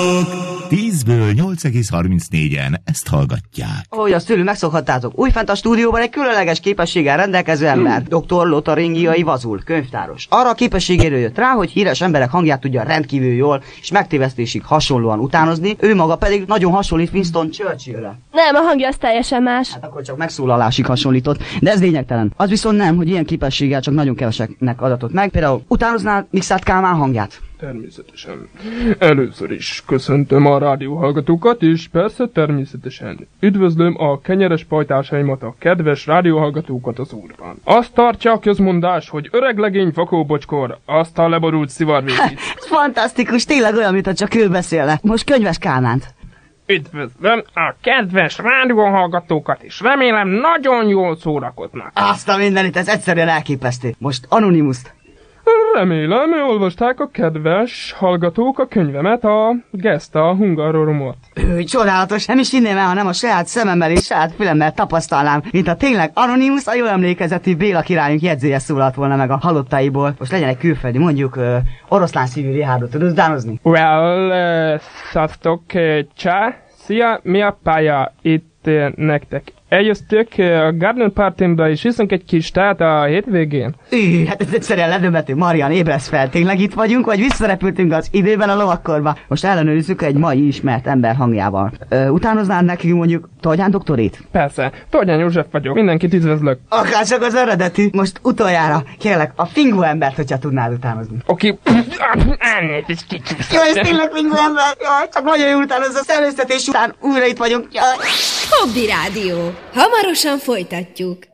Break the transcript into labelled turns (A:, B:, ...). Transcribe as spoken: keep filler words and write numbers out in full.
A: tízből nyolc egész harmincnégyen ezt hallgatják.
B: Ahogy azt tőlünk megszokhattátok, újfent a stúdióban egy különleges képességgel rendelkező ember, doktor Lotaringiai Vazul, könyvtáros. Arra a képességéről jött rá, hogy híres emberek hangját tudja rendkívül jól és megtévesztésig hasonlóan utánozni, ő maga pedig nagyon hasonlít Winston Churchillre.
C: Nem, a hangja az teljesen más.
B: Hát akkor csak megszólalásig hasonlított, de ez lényegtelen. Az viszont nem, hogy ilyen képességgel csak nagyon keveseknek adatott meg. Például utánoznál Mikszát Kálmán hangját?
D: Természetesen. Először is köszöntöm a rádióhallgatókat, és persze természetesen üdvözlöm a kenyeres pajtásaimat, a kedves rádióhallgatókat az Úrban. Azt tartja a közmondás, hogy öreg legény vakóbocskor, azt a leborult szivarvétit.
B: Fantasztikus, tényleg olyan, mintha csak ő beszélne. Most Könyves Kálmánt.
D: Üdvözlöm a kedves rádióhallgatókat, és remélem nagyon jól szórakoznak.
B: Azt a mindenit, ez egyszerűen elképesztő. Most Anonymous-t.
D: Remélem, olvasták a kedves hallgatók a könyvemet, a Gesta Hungarorumot.
B: Ő, csodálatos, nem is hinném el, hanem a saját szememmel és saját fülemmel tapasztalnám, mint a tényleg Anonymous, a jól emlékezetű Béla királyunk jegyzéje szólalt volna meg a halottaiból. Most legyen egy külföldi, mondjuk uh, oroszlán szívű Richardot, tudod dánozni?
D: Well, uh, szasztok, uh, csá, szia, mi a pálya itt uh, nektek? Eljöztök a Garden Partymra, és hiszünk egy kis tát a hétvégén?
B: Üh, hát ez egyszerűen ledöbbenető. Marian, ébredsz fel, tényleg itt vagyunk, vagy visszarepültünk az időben a lovakkorba? Most ellenőrizzük egy mai ismert ember hangjával. Ö, utánoznál nekünk mondjuk Tolgyán doktorét?
D: Persze, Tolgyán József vagyok, mindenkit üdvözlök.
B: Akárcsak az eredeti. Most utoljára, kérlek, a Fingó embert, hogyha tudnád utánozni.
D: Oké.
B: Elnézést kicsit. Jaj, ez tényleg Fingó ember. Jaj, csak nagyon jó utánozza, a szerveztetés után újra itt vagyunk. Jaj.
E: Hobby Rádió. Hamarosan folytatjuk.